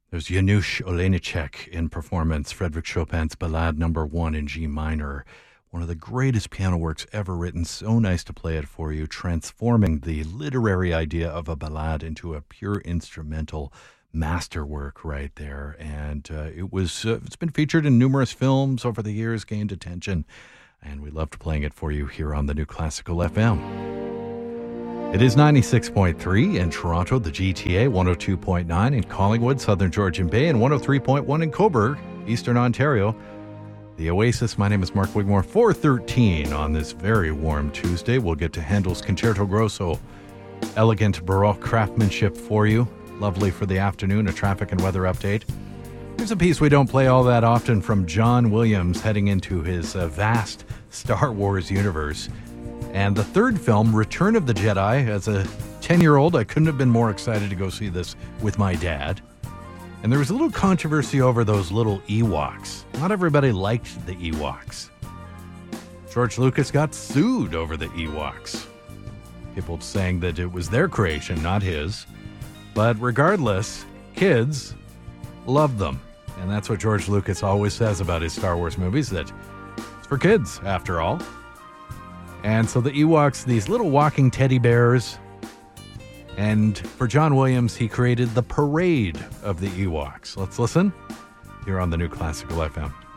There's Janusz Olejniczak in performance, Frédéric Chopin's Ballade Number 1 in G minor. One of the greatest piano works ever written. So nice to play it for you, transforming the literary idea of a ballad into a pure instrumental masterwork right there. And it's been featured in numerous films over the years, gained attention, and we loved playing it for you here on the New Classical FM. It is 96.3 in Toronto, the GTA, 102.9 in Collingwood, Southern Georgian Bay, and 103.1 in Cobourg, Eastern Ontario. The Oasis, my name is Mark Wigmore, 4:13 on this very warm Tuesday. We'll get to Handel's Concerto Grosso. Elegant Baroque craftsmanship for you. Lovely for the afternoon, a traffic and weather update. Here's a piece we don't play all that often from John Williams heading into his vast Star Wars universe. And the third film, Return of the Jedi. As a 10-year-old, I couldn't have been more excited to go see this with my dad. And there was a little controversy over those little Ewoks. Not everybody liked the Ewoks. George Lucas got sued over the Ewoks. People saying that it was their creation, not his. But regardless, kids love them. And that's what George Lucas always says about his Star Wars movies, that it's for kids, after all. And so the Ewoks, these little walking teddy bears. And for John Williams, he created the Parade of the Ewoks. Let's listen here on the New Classical FM.